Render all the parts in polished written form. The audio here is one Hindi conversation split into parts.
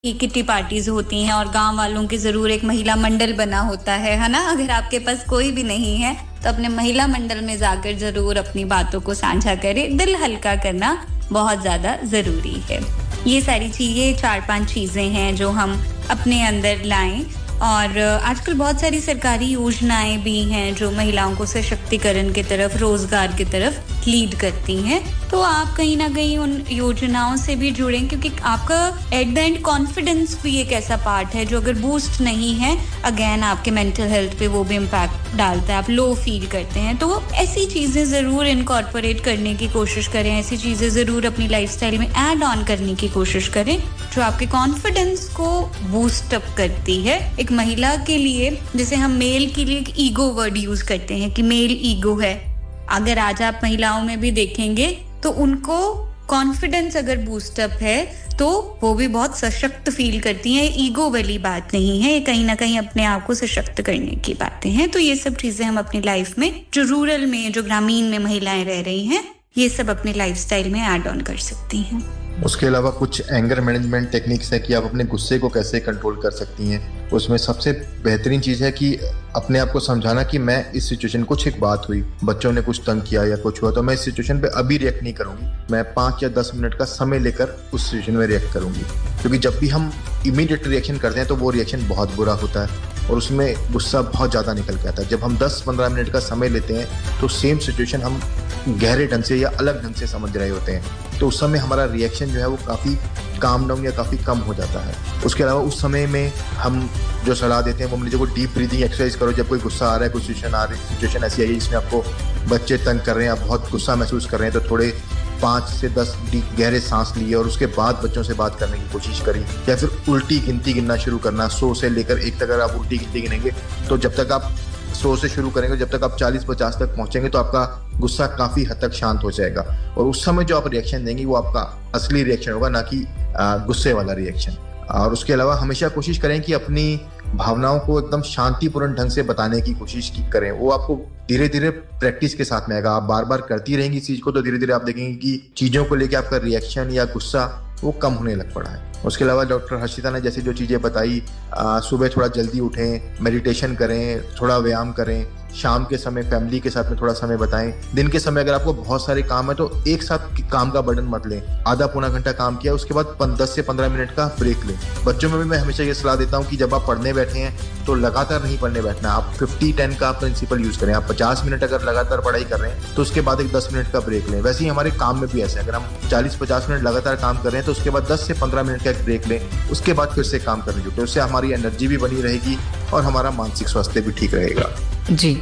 किटी पार्टीज होती हैं और गांव वालों के जरूर एक महिला मंडल बना होता है ना। अगर आपके पास कोई भी नहीं है तो अपने महिला मंडल में जाकर जरूर अपनी बातों को साझा करें। दिल हल्का करना बहुत ज्यादा जरूरी है। ये सारी चीजें 4-5 चीजें हैं जो हम अपने अंदर लाएं। और आजकल बहुत सारी सरकारी योजनाएं भी हैं जो महिलाओं को सशक्तिकरण की तरफ, रोजगार की तरफ लीड करती हैं। तो आप कहीं ना कहीं उन योजनाओं से भी जुड़ें, क्योंकि आपका एट द एंड कॉन्फिडेंस भी एक ऐसा पार्ट है जो अगर बूस्ट नहीं है, अगेन आपके मेंटल हेल्थ पे वो भी इम्पैक्ट डालता है। आप लो फील करते हैं, तो ऐसी चीजें जरूर इनकॉर्पोरेट करने की कोशिश करें। ऐसी चीजें जरूर अपनी लाइफस्टाइल में ऐड ऑन करने की कोशिश करें जो आपके कॉन्फिडेंस को बूस्ट अप करती है। एक महिला के लिए, जैसे हम मेल के लिए एक ईगो वर्ड यूज करते हैं कि मेल ईगो है, अगर आज आप महिलाओं में भी देखेंगे तो उनको कॉन्फिडेंस अगर बूस्ट अप है तो वो भी बहुत सशक्त फील करती हैं। ईगो वाली बात नहीं है, ये कहीं ना कहीं अपने आप को सशक्त करने की बातें हैं। तो ये सब चीजें हम अपनी लाइफ में, जो रूरल में, जो ग्रामीण में महिलाएं रह रही हैं, ये सब अपने लाइफस्टाइल में ऐड ऑन कर सकती हैं। उसके अलावा कुछ एंगर मैनेजमेंट टेक्निक्स है कि आप अपने गुस्से को कैसे कंट्रोल कर सकती हैं। उसमें सबसे बेहतरीन चीज़ है कि अपने आप को समझाना कि मैं इस सिचुएशन, कुछ एक बात हुई, बच्चों ने कुछ तंग किया या कुछ हुआ, तो मैं इस सिचुएशन पे अभी रिएक्ट नहीं करूंगी, मैं 5 या 10 मिनट का समय लेकर उस सिचुएशन में रिएक्ट करूंगी। क्योंकि जब भी हम इमीडिएट रिएक्शन करते हैं तो वो रिएक्शन बहुत बुरा होता है और उसमें गुस्सा बहुत ज़्यादा निकल के आता है। जब हम 10-15 मिनट का समय लेते हैं तो सेम सिचुएशन हम गहरे ढंग से या अलग ढंग से समझ रहे होते हैं, तो उस समय हमारा रिएक्शन जो है वो काफ़ी काम डाउन या काफ़ी कम हो जाता है। उसके अलावा उस समय में हम जो सलाह देते हैं वो मान लीजिए कोई डीप ब्रीदिंग एक्सरसाइज करो। जब कोई गुस्सा आ रहा है, कोई सिचुएशन ऐसी आई है जिसमें आपको बच्चे तंग कर रहे हैं, आप बहुत गुस्सा महसूस कर रहे हैं, तो थोड़े 5 से 10 डीप गहरे सांस लिए और उसके बाद बच्चों से बात करने की कोशिश करी। या फिर उल्टी गिनती गिनना शुरू करना, 100 से लेकर 1 तक अगर आप उल्टी गिनती गिनेंगे तो जब तक आप 100 से शुरू करेंगे, जब तक आप 40-50 तक पहुंचेंगे तो आपका गुस्सा काफ़ी हद तक शांत हो जाएगा। और उस समय जो आप रिएक्शन देंगे वो आपका असली रिएक्शन होगा, ना कि गुस्से वाला रिएक्शन। और उसके अलावा हमेशा कोशिश करें कि अपनी भावनाओं को एकदम शांतिपूर्ण ढंग से बताने की कोशिश करें। वो आपको धीरे धीरे प्रैक्टिस के साथ में आएगा। आप बार बार करती रहेंगी इस चीज को तो धीरे धीरे आप देखेंगे कि चीजों को लेकर आपका रिएक्शन या गुस्सा वो कम होने लग पड़ा है। उसके अलावा डॉक्टर हर्षिता ने जैसे जो चीज़ें बताई, सुबह थोड़ा जल्दी उठें, मेडिटेशन करें, थोड़ा व्यायाम करें, शाम के समय फैमिली के साथ में थोड़ा समय बताएं। दिन के समय अगर आपको बहुत सारे काम है तो एक साथ काम का बर्डन मत लें। आधा पौना घंटा काम किया, उसके बाद 10 से 15 मिनट का ब्रेक लें। बच्चों में भी मैं हमेशा ये सलाह देता हूँ कि जब आप पढ़ने बैठे हैं तो लगातार नहीं पढ़ने बैठना। आप 50-10 का प्रिंसिपल यूज करें। आप 50 मिनट अगर लगातार पढ़ाई कर रहे हैं तो उसके बाद एक 10 मिनट का ब्रेक लें। वैसे ही हमारे काम में भी ऐसा है, अगर हम 40-50 मिनट लगातार काम कर रहे हैं तो उसके बाद 10 से 15 मिनट का एक ब्रेक लें, उसके बाद फिर से काम करने जुटे। उससे हमारी एनर्जी भी बनी रहेगी और हमारा मानसिक स्वास्थ्य भी ठीक रहेगा। जी,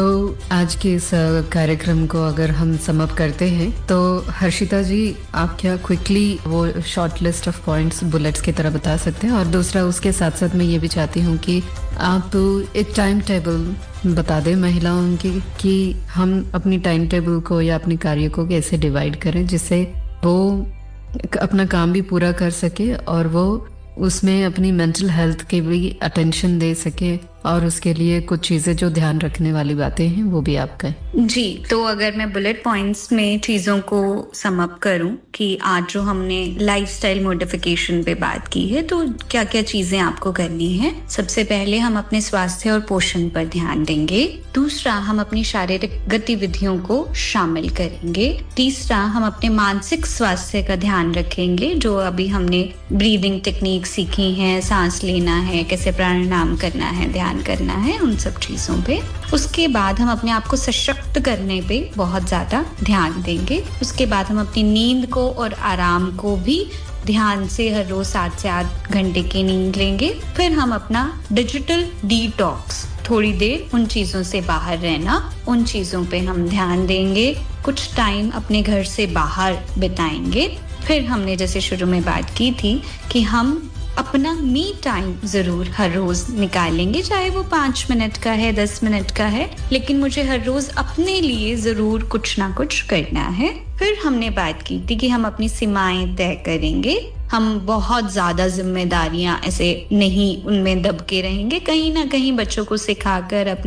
आज के इस कार्यक्रम को अगर हम समअप करते हैं तो हर्षिता जी, आप क्या क्विकली वो short list of points bullets की तरह बता सकते हैं? और दूसरा, उसके साथ साथ मैं ये भी चाहती हूँ कि आप एक टाइम टेबल बता दें महिलाओं की कि हम अपनी टाइम टेबल को या अपने कार्य को कैसे डिवाइड करें जिससे वो अपना काम भी पूरा कर सके और वो उसमें अपनी मेंटल हेल्थ के भी अटेंशन दे सके, और उसके लिए कुछ चीजें जो ध्यान रखने वाली बातें हैं वो भी आप कहें। जी, तो अगर मैं बुलेट पॉइंट्स में चीजों को सम अप करूं कि आज जो हमने लाइफस्टाइल मॉडिफिकेशन पे बात की है तो क्या क्या चीजें आपको करनी है। सबसे पहले हम अपने स्वास्थ्य और पोषण पर ध्यान देंगे। दूसरा, हम अपनी शारीरिक गतिविधियों को शामिल करेंगे। तीसरा, हम अपने मानसिक स्वास्थ्य का ध्यान रखेंगे, जो अभी हमने ब्रीदिंग टेक्निक सीखी है, सांस लेना है, कैसे प्राणायाम करना है, ध्यान करना है, उन सब चीजों पे। उसके बाद हम अपने आप को सशक्त करने पे बहुत ज्यादा ध्यान देंगे। उसके बाद हम अपनी नींद को और आराम को भी ध्यान से हर रोज 7 से 8 घंटे की नींद लेंगे। फिर हम अपना डिजिटल डिटॉक्स, थोड़ी देर उन चीजों से बाहर रहना, उन चीजों पे हम ध्यान देंगे। कुछ टाइम अपने घर से बाहर बिताएंगे। फिर हमने जैसे शुरू में बात की थी कि हम अपना मी टाइम जरूर हर रोज निकालेंगे, चाहे वो 5 मिनट का है, 10 मिनट का है, लेकिन मुझे हर रोज अपने लिए जरूर कुछ ना कुछ करना है। फिर हमने बात की थी कि हम अपनी सीमाएं तय करेंगे। हम बहुत ज्यादा जिम्मेदारियां ऐसे नहीं उनमें दब के रहेंगे। कहीं ना कहीं बच्चों को सिखाकर, अपने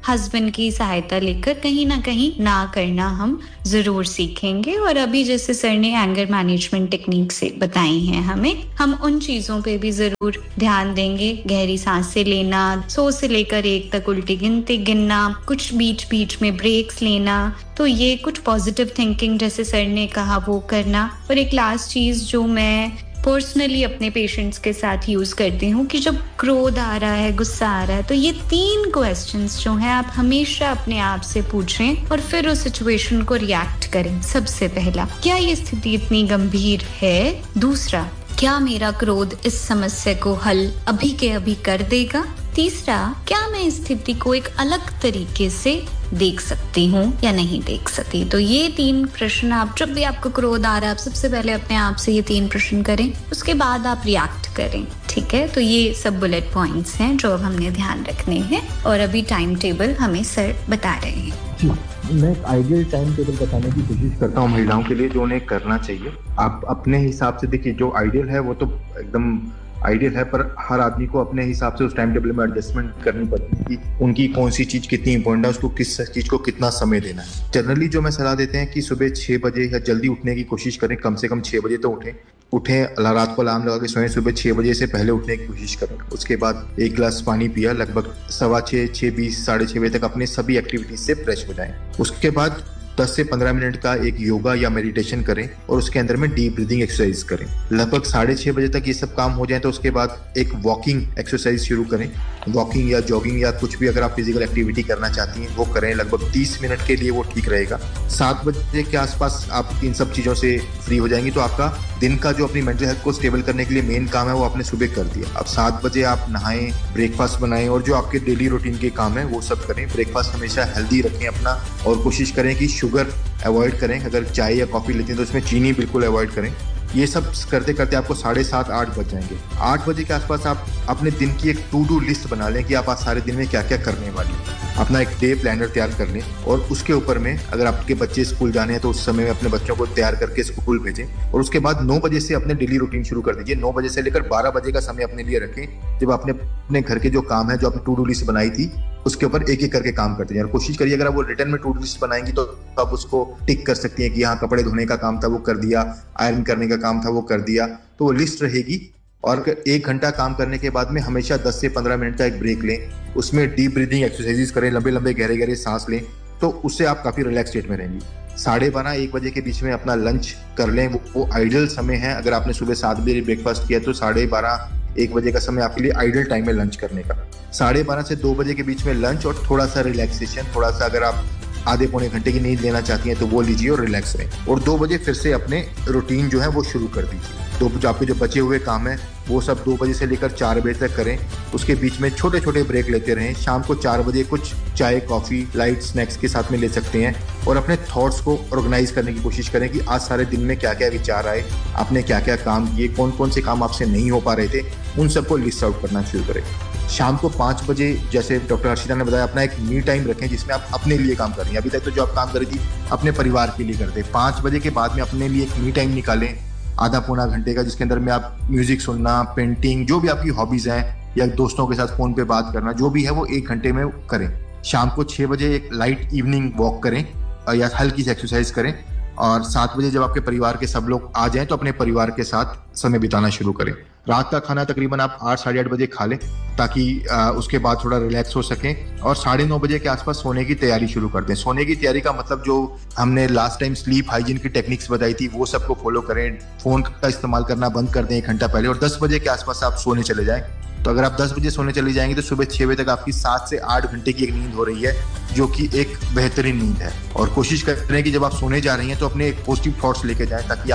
हस्बैंड की सहायता लेकर कहीं ना कहीं ना करना हम जरूर सीखेंगे। और अभी जैसे सर ने एंगर मैनेजमेंट टेक्निक से बताई हैं हमें, हम उन चीजों पे भी जरूर ध्यान देंगे। गहरी सांसें लेना, 100 से लेकर 1 तक उल्टी गिनती गिनना, कुछ बीच बीच में ब्रेक्स लेना, तो ये कुछ पॉजिटिव थिंकिंग जैसे सर ने कहा वो करना। और एक लास्ट चीज जो मैं पर्सनली अपने पेशेंट्स के साथ यूज करती हूँ कि जब क्रोध आ रहा है, गुस्सा आ रहा है, तो ये 3 क्वेश्चंस जो हैं आप हमेशा अपने आप से पूछें और फिर उस सिचुएशन को रिएक्ट करें। सबसे पहला, क्या ये स्थिति इतनी गंभीर है? दूसरा, क्या मेरा क्रोध इस समस्या को हल अभी के अभी कर देगा? तीसरा, क्या मैं इस स्थिति को एक अलग तरीके से देख सकती हूँ या नहीं देख सकती? तो ये 3 प्रश्न आप जब भी आपको क्रोध आ रहा है, आप सबसे पहले अपने आप से ये 3 प्रश्न करें, उसके बाद आप रिएक्ट करें। ठीक है, तो ये सब बुलेट पॉइंट्स हैं जो अब हमने ध्यान रखने हैं और अभी टाइम टेबल हमें सर बता रहे हैं। मैं एक आइडियल टाइम टेबल बताने की कोशिश करता हूँ महिलाओं के लिए जो उन्हें करना चाहिए। आप अपने हिसाब से देखिए, जो आइडियल है वो तो एकदम आइडियल है, पर हर आदमी को अपने हिसाब से उस टाइम टेबल में एडजस्टमेंट करनी पड़ती है कि उनकी कौन सी चीज कितनी इंपॉर्टेंट है, उसको किस चीज को कितना समय देना है। जनरली जो मैं सलाह देते हैं कि सुबह 6 बजे या जल्दी उठने की कोशिश करें, कम से कम 6 बजे तो उठें, रात को अलार्म लगा के सोएं, सुबह 6 बजे से पहले उठने की कोशिश करें। उसके बाद 1 गिलास पानी पिया, लगभग 6:15, 6:20, 6:30 बजे तक अपने सभी एक्टिविटीज से फ्रेश हो जाएं। उसके बाद 10 से 15 मिनट का एक योगा या मेडिटेशन करें और उसके अंदर में डीप ब्रीदिंग एक्सरसाइज करें। लगभग 6:30 बजे तक ये सब काम हो जाए तो उसके बाद एक वॉकिंग एक्सरसाइज शुरू करें। वॉकिंग या जॉगिंग या कुछ भी अगर आप फिजिकल एक्टिविटी करना चाहती हैं वो करें, लगभग 30 मिनट के लिए वो ठीक रहेगा। 7 बजे के आसपास आप इन सब चीज़ों से फ्री हो जाएंगी तो आपका दिन का जो अपनी मेंटल हेल्थ को स्टेबल करने के लिए मेन काम है वो आपने सुबह कर दिया। अब 7 बजे आप नहाएं, ब्रेकफास्ट बनाएं और जो आपके डेली रूटीन के काम है वो सब करें। ब्रेकफास्ट हमेशा हेल्दी रखें अपना और कोशिश करें कि शुगर अवॉइड करें। अगर चाय या कॉफी लेते हैं तो उसमें चीनी बिल्कुल अवॉइड करें। ये सब करते करते आपको 7:30 8 बज जाएंगे। 8 बजे के आसपास आप अपने दिन की एक टू डू लिस्ट बना लें कि आप आज सारे दिन में क्या क्या करने वाली हैं। अपना एक डे प्लानर तैयार कर लें और उसके ऊपर में अगर आपके बच्चे स्कूल जाने हैं तो उस समय में अपने बच्चों को तैयार करके स्कूल भेजें। और उसके बाद 9 बजे से अपने डेली रूटीन शुरू कर दीजिए। 9 बजे से लेकर 12 बजे का समय अपने लिए रखें जब आपने अपने घर के जो काम है, जो आपने टू डू लिस्ट बनाई थी, उसके ऊपर एक एक करके काम करते जाएं। कोशिश करिए अगर आप वो रिटर्न में टू डू लिस्ट बनाएंगी तो आप उसको टिक कर सकती हैं कि यहाँ कपड़े धोने का काम था वो कर दिया, आयरन करने का काम था वो कर दिया, तो वो लिस्ट रहेगी। और 1 घंटा काम करने के बाद में हमेशा 10 से 15 मिनट का एक ब्रेक लें, उसमें डीप ब्रीदिंग एक्सरसाइजेस करें, लंबे लंबे गहरे गहरे सांस लें, तो उससे आप काफी रिलैक्स स्टेट में रहेंगी। 12:30 1 बजे के बीच में अपना लंच कर लें, वो आइडियल समय है। अगर आपने सुबह 7 बजे ब्रेकफास्ट किया तो 12:30 1 बजे का समय आपके लिए आइडियल टाइम है लंच करने का। 12:30 से 2 बजे के बीच में लंच और थोड़ा सा रिलैक्सेशन, थोड़ा सा अगर आप आधे पौने घंटे की नींद लेना चाहती हैं तो वो लीजिए और रिलैक्स रहें। और 2 बजे फिर से अपने रूटीन जो है वो शुरू कर दीजिए। तो आपके जो बचे हुए काम है वो सब 2 बजे से लेकर 4 बजे तक करें। उसके बीच में छोटे छोटे ब्रेक लेते रहें। शाम को 4 बजे कुछ चाय कॉफ़ी लाइट स्नैक्स के साथ में ले सकते हैं और अपने थॉट्स को ऑर्गेनाइज करने की कोशिश करें कि आज सारे दिन में क्या क्या विचार आए, आपने क्या क्या काम किए, कौन कौन से काम आपसे नहीं हो पा रहे थे, उन सबको लिस्ट आउट करना शुरू करें। शाम को 5 बजे जैसे डॉक्टर हर्षिता ने बताया अपना एक मी टाइम रखें जिसमें आप अपने लिए काम करें। अभी तक तो जो आप काम कर रही थी अपने परिवार के लिए करते। 5 बजे के बाद में अपने लिए एक मी टाइम निकालें, आधा पौना घंटे का, जिसके अंदर में आप म्यूजिक सुनना, पेंटिंग, जो भी आपकी हॉबीज हैं या दोस्तों के साथ फोन पे बात करना, जो भी है वो 1 घंटे में करें। शाम को 6 बजे एक लाइट इवनिंग वॉक करें या हल्की सी एक्सरसाइज करें। और 7 बजे जब आपके परिवार के सब लोग आ जाएं तो अपने परिवार के साथ समय बिताना शुरू करें। रात का खाना तकरीबन आप 8 साढ़े 8 बजे खा लें ताकि उसके बाद थोड़ा रिलैक्स हो सकें और 9:30 बजे के आसपास सोने की तैयारी शुरू कर दें। सोने की तैयारी का मतलब जो हमने लास्ट टाइम स्लीप हाइजीन की टेक्निक्स बताई थी वो सबको फॉलो करें। फोन का इस्तेमाल करना बंद कर दें 1 घंटा पहले और 10 बजे के आसपास आप सोने चले जाएं। तो अगर आप 10 बजे सोने चली जाएंगे तो सुबह 6 बजे तक आपकी 7 से 8 घंटे की एक नींद हो रही है जो कि एक बेहतरीन नींद है। और कोशिश करें कि जब आप सोने जा रही हैं तो अपने पॉजिटिव थॉट्स लेके जाएं ताकि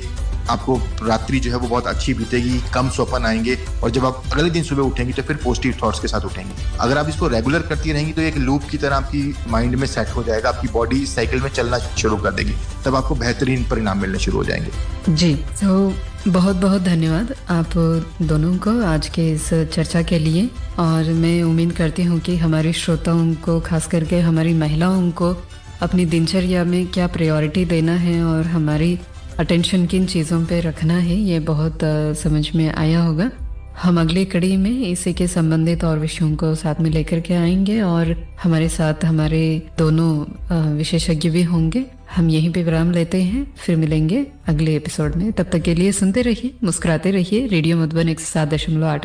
आपको रात्रि जो है वो बहुत अच्छी बीतेगी, कम स्वप्न आएंगे और जब आप अगले दिन सुबह उठेंगी तो फिर पॉजिटिव थॉट्स के साथ उठेंगी। अगर आप इसको रेगुलर करती रहेंगी तो एक लूप की तरह आपकी माइंड में सेट हो जाएगा, आपकी बॉडी इस साइकिल में चलना शुरू कर देगी, तब आपको बेहतरीन परिणाम मिलने शुरू हो जाएंगे। जी, तो बहुत बहुत धन्यवाद आप दोनों को आज के इस चर्चा के लिए। और मैं उम्मीद करती हूँ कि हमारे श्रोताओं को, खास करके हमारी महिलाओं को अपनी दिनचर्या में क्या प्रायोरिटी देना है और हमारी अटेंशन किन चीज़ों पे रखना है ये बहुत समझ में आया होगा। हम अगली कड़ी में इसी के संबंधित और विषयों को साथ में लेकर के आएंगे और हमारे साथ हमारे दोनों विशेषज्ञ भी होंगे। हम यहीं पे विराम लेते हैं, फिर मिलेंगे अगले एपिसोड में। तब तक के लिए सुनते रहिए, मुस्कुराते रहिए। रेडियो मधुबन 107.8